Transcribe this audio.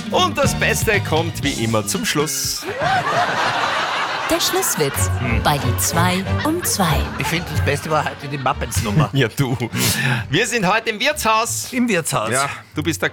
Und das Beste kommt wie immer zum Schluss. Der Schlusswitz bei die 2 um 2. Ich finde, das Beste war heute die Muppets-Nummer. Ja, du. Wir sind heute im Wirtshaus. Im Wirtshaus. Ja, du bist der